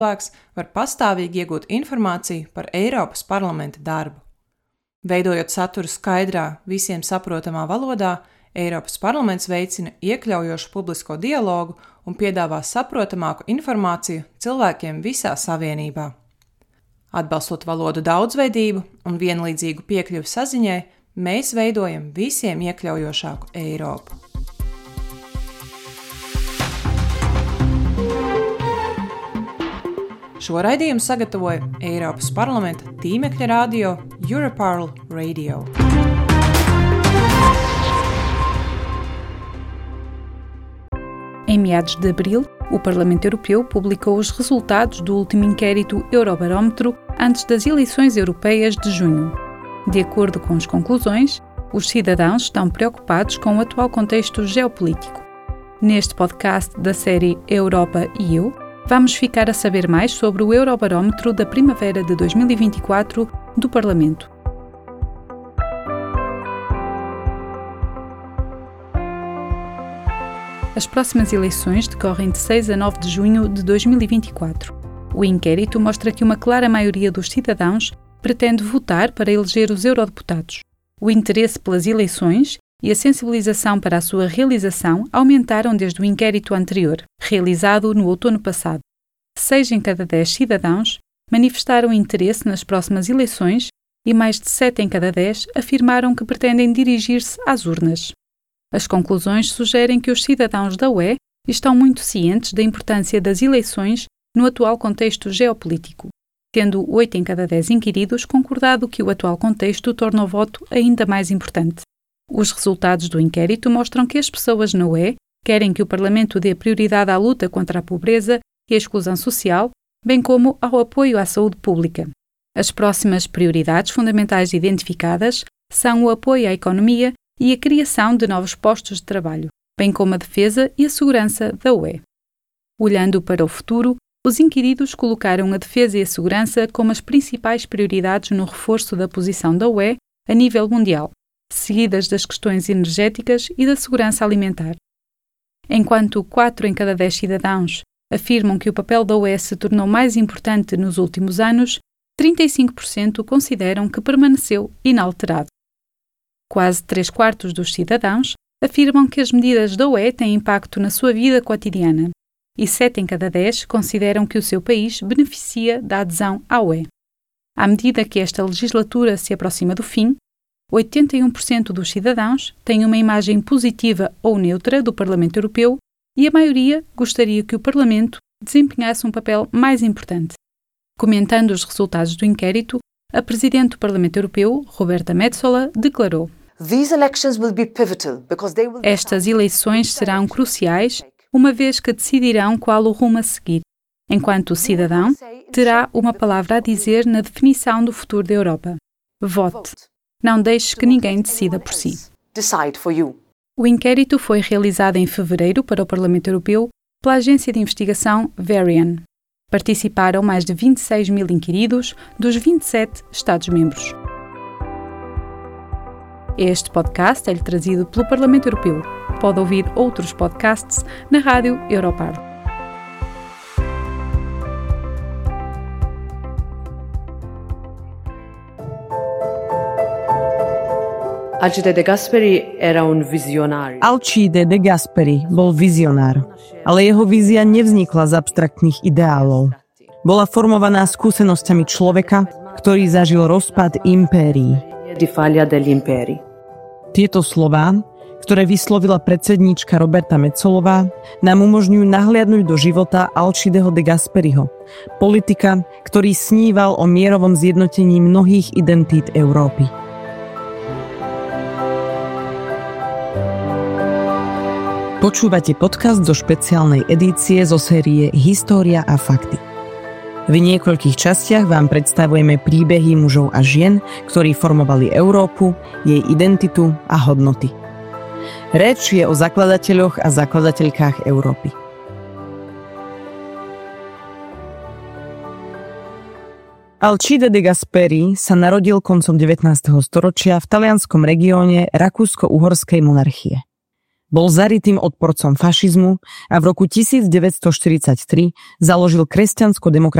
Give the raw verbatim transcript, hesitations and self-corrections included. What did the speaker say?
cilvēks var pastāvīgi iegūt informāciju par Eiropas parlamenta darbu. Veidojot saturu skaidrā, visiem saprotamā valodā, Eiropas parlaments veicina iekļaujošu publisko dialogu un piedāvā saprotamāku informāciju cilvēkiem visā savienībā. Atbalstot valodu daudzveidību un vienlīdzīgu piekļuvi saziņai, mēs veidojam visiem iekļaujošāku Eiropu. Šo raidījumu sagatavoja Eiropas parlamenta tīmekļa radio Europarl Radio. Em meados de abril, o Parlamento Europeu publicou os resultados do último inquérito Eurobarómetro antes das eleições europeias de junho. De acordo com as conclusões, os cidadãos estão preocupados com o atual contexto geopolítico. Neste podcast da série Europa e Eu, vamos ficar a saber mais sobre o Eurobarómetro da primavera de dois mil e vinte e quatro do Parlamento. As próximas eleições decorrem de seis a nove de junho de dois mil e vinte e quatro. O inquérito mostra que uma clara maioria dos cidadãos pretende votar para eleger os eurodeputados. O interesse pelas eleições e a sensibilização para a sua realização aumentaram desde o inquérito anterior, realizado no outono passado. Seis em cada dez cidadãos manifestaram interesse nas próximas eleições e mais de sete em cada dez afirmaram que pretendem dirigir-se às urnas. As conclusões sugerem que os cidadãos da U E estão muito cientes da importância das eleições no atual contexto geopolítico, tendo oito em cada dez inquiridos concordado que o atual contexto torna o voto ainda mais importante. Os resultados do inquérito mostram que as pessoas na U E querem que o Parlamento dê prioridade à luta contra a pobreza e a exclusão social, bem como ao apoio à saúde pública. As próximas prioridades fundamentais identificadas são o apoio à economia e a criação de novos postos de trabalho, bem como a defesa e a segurança da U E. Olhando para o futuro, os inquiridos colocaram a defesa e a segurança como as principais prioridades no reforço da posição da U E a nível mundial, seguidas das questões energéticas e da segurança alimentar. Enquanto quatro em cada dez cidadãos afirmam que o papel da U E se tornou mais importante nos últimos anos, trinta e cinco por cento consideram que permaneceu inalterado. Quase três quartos dos cidadãos afirmam que as medidas da U E têm impacto na sua vida cotidiana e sete em cada dez consideram que o seu país beneficia da adesão à U E. À medida que esta legislatura se aproxima do fim, oitenta e um por cento dos cidadãos têm uma imagem positiva ou neutra do Parlamento Europeu e a maioria gostaria que o Parlamento desempenhasse um papel mais importante. Comentando os resultados do inquérito, a Presidente do Parlamento Europeu, Roberta Metsola, declarou: Estas eleições serão cruciais, uma vez que decidirão qual o rumo a seguir. Enquanto cidadão, terá uma palavra a dizer na definição do futuro da Europa. Vote. Não deixe que ninguém decida por si. O inquérito foi realizado em fevereiro para o Parlamento Europeu pela agência de investigação Varian. Participaram mais de vinte e seis mil inquiridos dos vinte e sete Estados-membros. Este podcast é-lhe trazido pelo Parlamento Europeu. Pode ouvir outros podcasts na rádio Europarl. Alcide de Gasperi era un vizionário. Alcide de Gasperi bol vizionár, ale jeho vízia nevznikla z abstraktných ideálov. Bola formovaná skúsenosťami človeka, ktorý zažil rozpad impérií. Tieto slová, ktoré vyslovila predsedníčka Roberta Metsolová, nám umožňujú nahliadnúť do života Alcideho de Gasperiho, politika, ktorý sníval o mierovom zjednotení mnohých identít Európy. Počúvate podcast zo špeciálnej edície zo série História a fakty. V niekoľkých častiach vám predstavujeme príbehy mužov a žien, ktorí formovali Európu, jej identitu a hodnoty. Reč je o zakladateľoch a zakladateľkách Európy. Alcide de Gasperi sa narodil koncom devätnásteho storočia v talianskom regióne Rakúsko-Uhorskej monarchie. Bol zarytým odporcom fašizmu a v roku devätnásťstoštyridsaťtri založil kresťansko-demokratickú